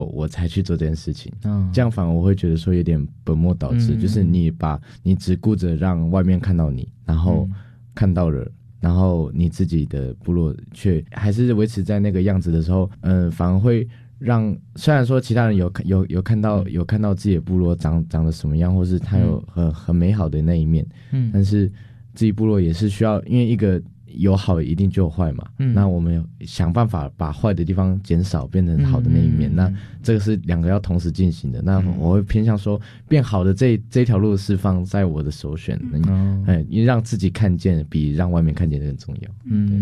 我才去做这件事情，这样反而我会觉得说有点本末倒置，就是你只顾着让外面看到你，然后看到了，然后你自己的部落却还是维持在那个样子的时候，反而会让虽然说其他人有看到自己的部落长得什么样，或是他有很美好的那一面，但是自己部落也是需要，因为一个有好一定就有坏嘛，那我们想办法把坏的地方减少，变成好的那一面，那这个是两个要同时进行的。那我会偏向说，变好的这条路是放在我的首选，因为让自己看见比让外面看见更重要。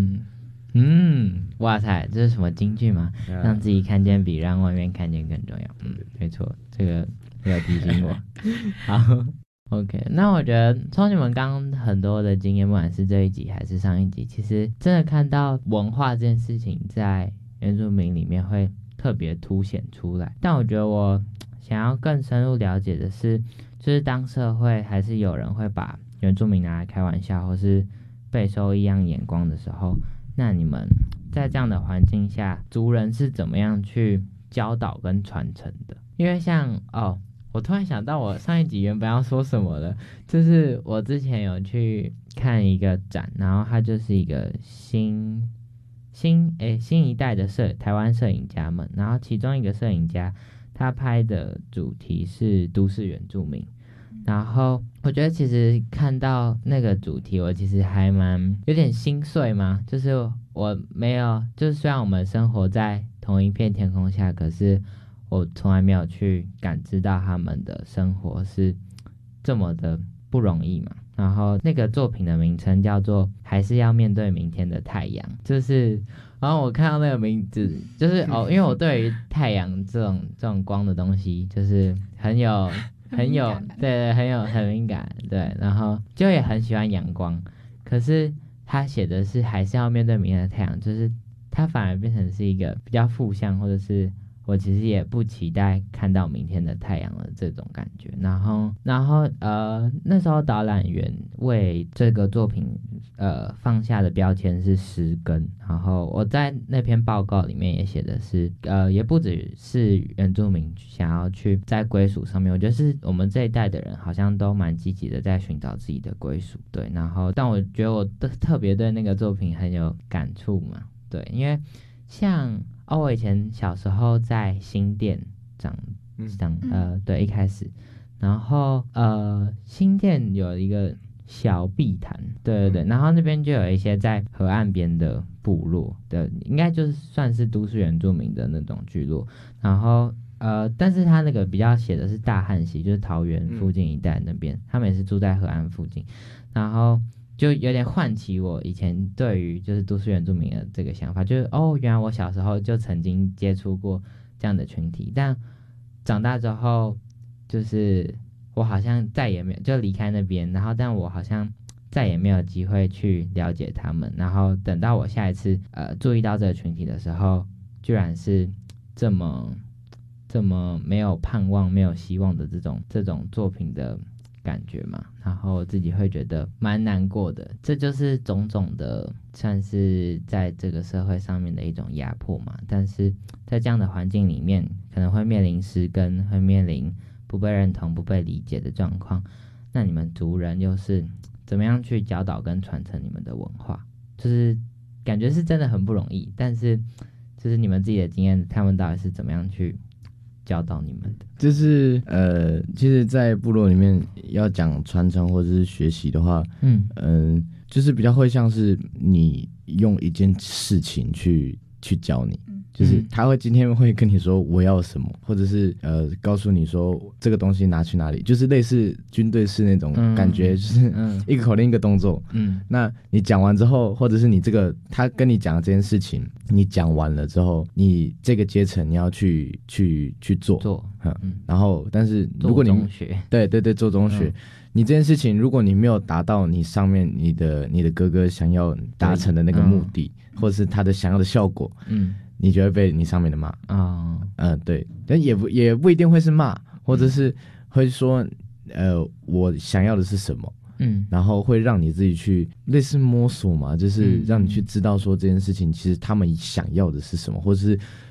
哇塞，这是什么金句吗？让自己看见比让外面看见更重要。没错，这个没有提醒我。好。OK， 那我觉得从你们刚刚很多的经验，不管是这一集还是上一集，其实真的看到文化这件事情在原住民里面会特别凸显出来。但我觉得我想要更深入了解的是，就是当社会还是有人会把原住民拿来开玩笑，或是备受异样眼光的时候，那你们在这样的环境下，族人是怎么样去教导跟传承的？因为像我突然想到我上一集原本要说什么了，就是我之前有去看一个展，然后它就是一个新一代的台湾摄影家们，然后其中一个摄影家他拍的主题是都市原住民，然后我觉得其实看到那个主题我其实还有点心碎嘛，就是我没有，就是虽然我们生活在同一片天空下，可是我从来没有去感知到他们的生活是这么的不容易嘛。然后那个作品的名称叫做还是要面对明天的太阳，就是然后我看到那个名字就是因为我对于太阳这种光的东西就是很有对，很敏感，对，然后就也很喜欢阳光，可是他写的是还是要面对明天的太阳，就是他反而变成是一个比较负向，或者是我其实也不期待看到明天的太阳的这种感觉。然后那时候导览员为这个作品放下的标签是失根，然后我在那篇报告里面也写的是也不只是原住民想要去在归属上面，我觉得是我们这一代的人好像都蛮积极的在寻找自己的归属，对。然后但我觉得我特别对那个作品很有感触嘛，对，因为像我以前小时候在新店对，一开始，然后新店有一个小碧潭，对，然后那边就有一些在河岸边的部落的，应该就是算是都市原住民的那种聚落，然后但是他那个比较写的是大汉溪，就是桃园附近一带那边，他们也是住在河岸附近，然后就有点唤起我以前对于就是都市原住民的这个想法，就是原来我小时候就曾经接触过这样的群体，但长大之后就是我好像再也没有就离开那边，然后但我好像再也没有机会去了解他们，然后等到我下一次注意到这个群体的时候，居然是这么没有盼望没有希望的这种作品的感觉嘛，然后我自己会觉得蛮难过的，这就是种种的算是在这个社会上面的一种压迫嘛。但是在这样的环境里面，可能会面临失根，会面临不被认同不被理解的状况，那你们族人又是怎么样去教导跟传承你们的文化？就是感觉是真的很不容易，但是就是你们自己的经验，他们到底是怎么样去教导你们的？ 就是其实在部落里面要讲传承或者是学习的话，就是比较会像是你用一件事情去教你，就是他会今天会跟你说我要什么，或者是告诉你说这个东西拿去哪里，就是类似军队式那种感觉，就是一个口令一个动作。那你讲完之后，或者是你这个他跟你讲的这件事情，你讲完了之后，你这个阶层你要去做，然后但是如果你做中学，对做中学。你这件事情，如果你没有达到你上面你的哥哥想要达成的那个目的，或者是他的想要的效果，你就会被你上面的骂。对，但也不一定会是骂，或者是会说，我想要的是什么，然后会让你自己去类似摸索嘛，就是让你去知道说这件事情其实他们想要的是什么，或者是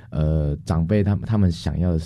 长辈他们想要的